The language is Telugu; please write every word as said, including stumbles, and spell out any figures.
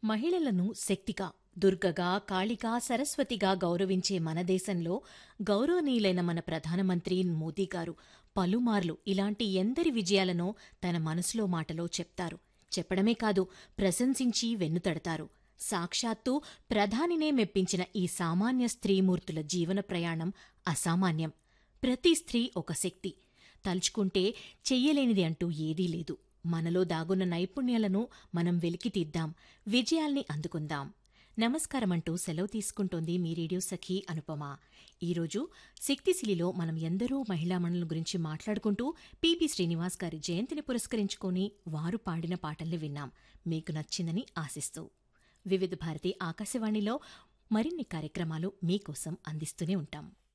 మహిళలను శక్తిగా, దుర్గగా, కాళిగా, సరస్వతిగా గౌరవించే మన దేశంలో గౌరవనీయులైన మన ప్రధానమంత్రి మోదీ గారు పలుమార్లు ఇలాంటి ఎందరి విజయాలనో తన మనసులో మాటలో చెప్తారు. చెప్పడమే కాదు, ప్రశంసించి వెన్నుతడతారు. సాక్షాత్తూ ప్రధానినే మెప్పించిన ఈ సామాన్య స్త్రీమూర్తుల జీవన ప్రయాణం అసామాన్యం. ప్రతి స్త్రీ ఒక శక్తి. తలుచుకుంటే చెయ్యలేనిది అంటూ ఏదీ లేదు. మనలో దాగున్న నైపుణ్యాలను మనం వెలికితీద్దాం, విజయాల్ని అందుకుందాం. నమస్కారమంటూ సెలవు తీసుకుంటోంది మీ రేడియో సఖీ అనుపమ. ఈరోజు శక్తిశిలిలో మనం ఎందరో మహిళామణుల గురించి మాట్లాడుకుంటూ పీపీ శ్రీనివాస్ గారి జయంతిని పురస్కరించుకొని వారు పాడిన పాటల్ని విన్నాం. మీకు నచ్చిందని ఆశిస్తూ వివిధ భారతి ఆకాశవాణిలో మరిన్ని కార్యక్రమాలు మీకోసం అందిస్తూనే ఉంటాం.